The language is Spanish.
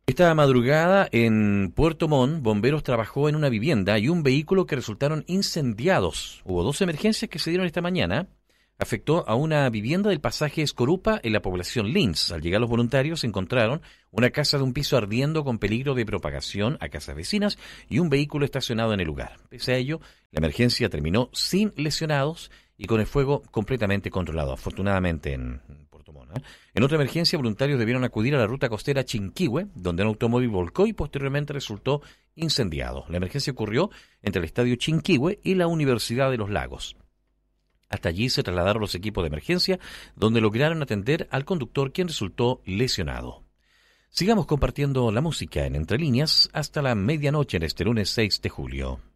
Esta madrugada en Puerto Montt, bomberos trabajó en una vivienda y un vehículo que resultaron incendiados. Hubo dos emergencias que se dieron esta mañana. Afectó a una vivienda del pasaje Escorupa en la población Lins. Al llegar los voluntarios encontraron una casa de un piso ardiendo con peligro de propagación a casas vecinas y un vehículo estacionado en el lugar. Pese a ello, la emergencia terminó sin lesionados y con el fuego completamente controlado, afortunadamente en Puerto Montt. En otra emergencia, voluntarios debieron acudir a la ruta costera Chinquihue, donde un automóvil volcó y posteriormente resultó incendiado. La emergencia ocurrió entre el estadio Chinquihue y la Universidad de los Lagos. Hasta allí se trasladaron los equipos de emergencia, donde lograron atender al conductor, quien resultó lesionado. Sigamos compartiendo la música en Entre Líneas hasta la medianoche en este lunes 6 de julio.